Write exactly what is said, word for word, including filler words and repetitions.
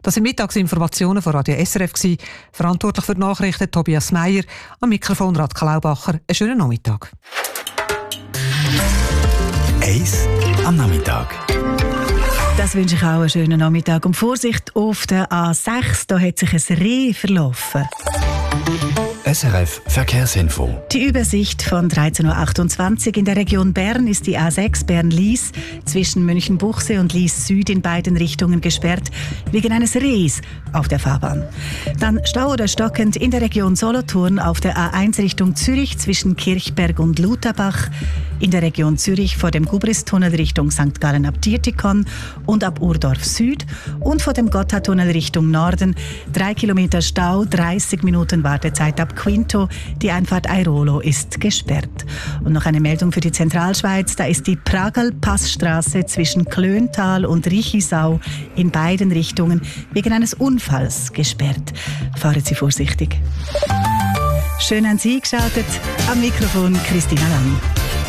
Das sind Mittagsinformationen von Radio S R F gewesen. Verantwortlich für die Nachrichten Tobias Meyer, am Mikrofon Radka Laubacher. Einen schönen Nachmittag. Eis am Nachmittag. Das wünsche ich auch einen schönen Nachmittag. Und Vorsicht auf der A sechs, da hat sich ein Reh verlaufen. S R F Verkehrsinfo. Die Übersicht von dreizehn Uhr achtundzwanzig. In der Region Bern ist die A sechs Bern-Lies zwischen Münchenbuchsee und Lies Süd in beiden Richtungen gesperrt, wegen eines Rehs auf der Fahrbahn. Dann Stau oder stockend in der Region Solothurn auf der A eins Richtung Zürich zwischen Kirchberg und Lutherbach, in der Region Zürich vor dem Gubristunnel Richtung Sankt Gallen ab Dietikon und ab Urdorf Süd und vor dem Gotthardtunnel Richtung Norden. Drei Kilometer Stau, dreißig Minuten Wartezeit ab Quinto. Die Einfahrt Airolo ist gesperrt. Und noch eine Meldung für die Zentralschweiz. Da ist die Pragal-Passstraße zwischen Klöntal und Richisau in beiden Richtungen wegen eines Unfalls gesperrt. Fahren Sie vorsichtig. Schön an Sie geschaltet. Am Mikrofon Christina Lang.